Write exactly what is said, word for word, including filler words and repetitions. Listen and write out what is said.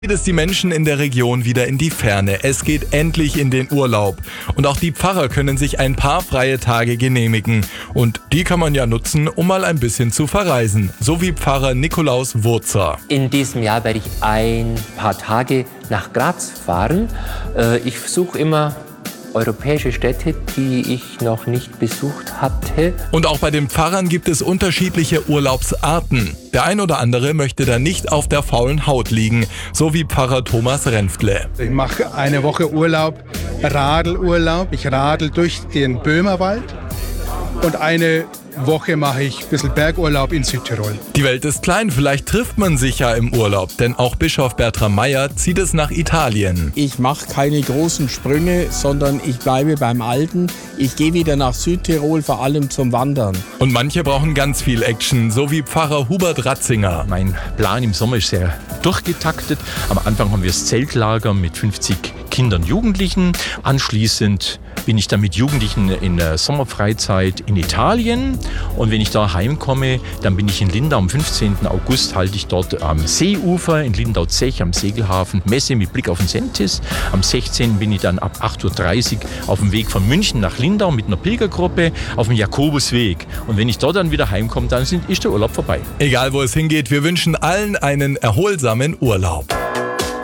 Geht es die Menschen in der Region wieder in die Ferne. Es geht endlich in den Urlaub. Und auch die Pfarrer können sich ein paar freie Tage genehmigen. Und die kann man ja nutzen, um mal ein bisschen zu verreisen. So wie Pfarrer Nikolaus Wurzer. In diesem Jahr werde ich ein paar Tage nach Graz fahren. Ich suche immer europäische Städte, die ich noch nicht besucht hatte. Und auch bei den Pfarrern gibt es unterschiedliche Urlaubsarten. Der ein oder andere möchte da nicht auf der faulen Haut liegen, so wie Pfarrer Thomas Renftle. Ich mache eine Woche Urlaub, Radelurlaub. Ich radel durch den Böhmerwald und eine Woche mache ich ein bisschen Bergurlaub in Südtirol. Die Welt ist klein, vielleicht trifft man sich ja im Urlaub, denn auch Bischof Bertram Meyer zieht es nach Italien. Ich mache keine großen Sprünge, sondern ich bleibe beim Alten. Ich gehe wieder nach Südtirol, vor allem zum Wandern. Und manche brauchen ganz viel Action, so wie Pfarrer Hubert Ratzinger. Mein Plan im Sommer ist sehr durchgetaktet. Am Anfang haben wir das Zeltlager mit fünfzig Kindern und Jugendlichen. Anschließend bin ich dann mit Jugendlichen in der Sommerfreizeit in Italien. Und wenn ich da heimkomme, dann bin ich in Lindau. Am fünfzehnten August halte ich dort am Seeufer in Lindau-Zech am Segelhafen Messe mit Blick auf den Sentis. Am sechzehnten bin ich dann ab acht Uhr dreißig auf dem Weg von München nach Lindau mit einer Pilgergruppe auf dem Jakobusweg. Und wenn ich dort dann wieder heimkomme, dann ist der Urlaub vorbei. Egal wo es hingeht, wir wünschen allen einen erholsamen Urlaub.